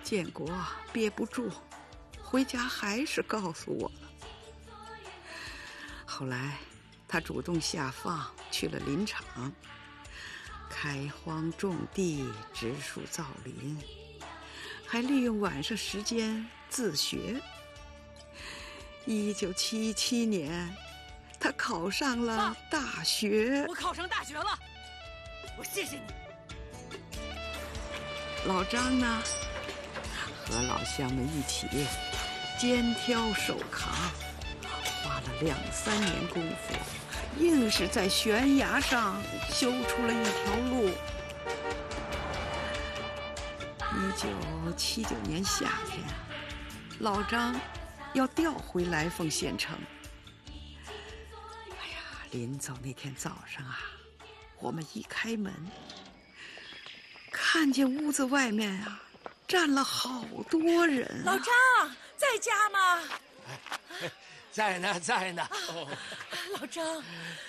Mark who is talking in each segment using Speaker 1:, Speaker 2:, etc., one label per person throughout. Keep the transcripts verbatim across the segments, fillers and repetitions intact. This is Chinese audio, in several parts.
Speaker 1: 建国憋不住，回家还是告诉我了。后来他主动下放去了林场，开荒种地，植树造林，还利用晚上时间自学。一九七七年，他考上了大学。
Speaker 2: 我考上大学了，我谢谢你。
Speaker 1: 老张呢，和老乡们一起肩挑手扛，花了两三年功夫，硬是在悬崖上修出了一条路。一九七九年夏天，老张要调回来凤县城。哎呀，临走那天早上啊，我们一开门，看见屋子外面啊站了好多人、啊。
Speaker 2: 老张在家吗？
Speaker 3: 哎，在呢，在呢。哦，
Speaker 2: 老张，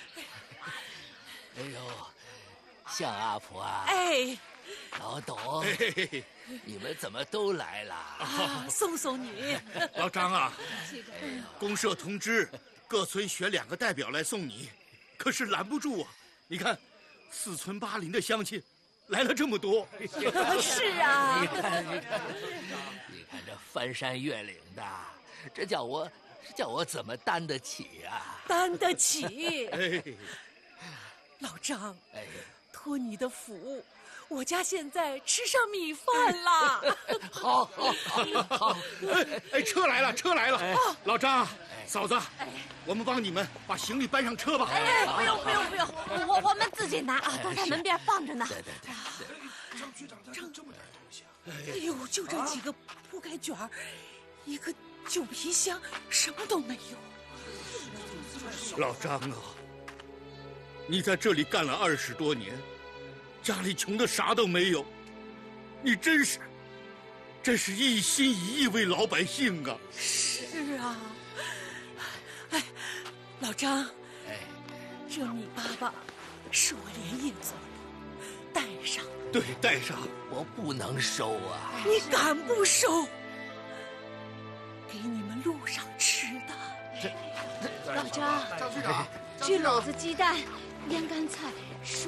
Speaker 3: 哎呦，向阿婆啊！
Speaker 2: 哎，
Speaker 3: 老董，哎、你们怎么都来了？
Speaker 2: 啊，送送你。
Speaker 4: 老张啊，公社通知各村选两个代表来送你，可是拦不住啊！你看，四村八邻的乡亲来了这么多。
Speaker 2: 是啊，
Speaker 3: 你看，你看，你看这翻山越岭的，这叫我，这叫我怎么担得起啊？
Speaker 2: 担得起。
Speaker 4: 哎，
Speaker 2: 老张，
Speaker 3: 哎，
Speaker 2: 托你的福，我家现在吃上米饭了。
Speaker 3: 好，好，好，好。
Speaker 4: 哎哎，车来了，车来了！
Speaker 3: 哎、
Speaker 4: 老张，嫂子，哎、我们帮你们把行李搬上车吧。
Speaker 5: 哎，不用，不用，不用，我我们自己拿啊，都在门边放着呢。
Speaker 3: 对对对。
Speaker 4: 张局长带了这么点东西啊！
Speaker 2: 哎呦，就这几个铺盖卷儿，一个旧皮箱，什么都没有。
Speaker 4: 老张啊，你在这里干了二十多年，家里穷的啥都没有，你真是，真是一心一意为老百姓啊！
Speaker 2: 是啊，哎，老张，
Speaker 3: 哎，
Speaker 2: 这米粑粑是我连夜做的，带上。
Speaker 4: 对，带上。
Speaker 3: 我不能收啊！
Speaker 2: 你敢不收？给你们路上吃的。
Speaker 5: 老张，这篓子鸡蛋、腌干菜、蔬